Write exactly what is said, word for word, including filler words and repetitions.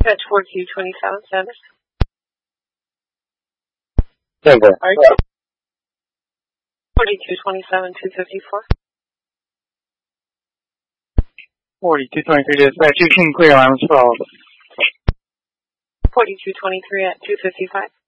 That's forty-two twenty-seven status. Denver. forty-two twenty-seven two fifty-four. forty-two twenty-three dispatch, you can clear alarms twelve. forty-two twenty-three at two fifty-five.